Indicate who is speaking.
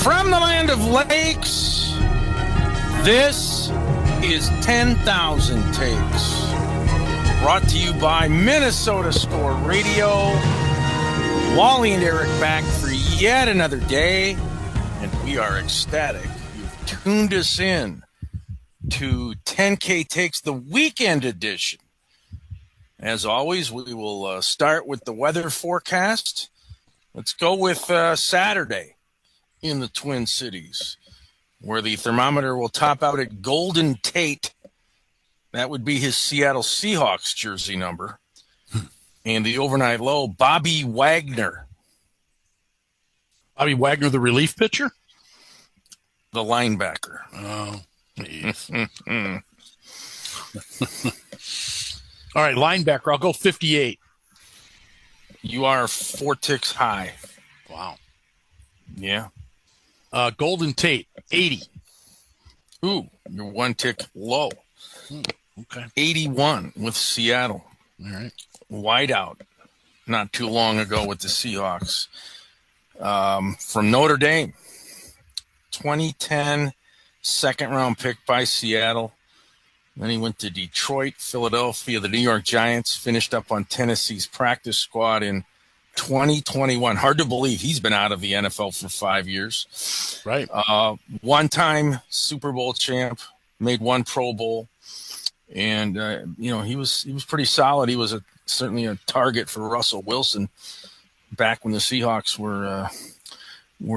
Speaker 1: From the land of lakes, this is 10,000 Takes. Brought to you by Minnesota Score Radio. Wally and Eric back for yet another day, and we are ecstatic. You've tuned us in to 10K Takes, the weekend edition. As always, we will start with the weather forecast. Let's go with Saturday in the Twin Cities, where the thermometer will top out at Golden Tate. That would be his Seattle Seahawks jersey number. And the overnight low, Bobby Wagner.
Speaker 2: Bobby Wagner, the relief pitcher?
Speaker 1: The linebacker.
Speaker 2: Oh, All right, linebacker, I'll go 58.
Speaker 1: You are 4 ticks high.
Speaker 2: Wow.
Speaker 1: Yeah.
Speaker 2: Golden Tate, 80.
Speaker 1: Ooh, you're 1 tick low.
Speaker 2: Okay.
Speaker 1: 81 with Seattle.
Speaker 2: All right.
Speaker 1: Whiteout not too long ago with the Seahawks. From Notre Dame, 2010 second-round pick by Seattle. Then he went to Detroit, Philadelphia, the New York Giants, finished up on Tennessee's practice squad in 2021. Hard to believe he's been out of the NFL for 5 years.
Speaker 2: Right.
Speaker 1: One-time Super Bowl champ, made 1 Pro Bowl. And, he was pretty solid. He was certainly a target for Russell Wilson back when the Seahawks were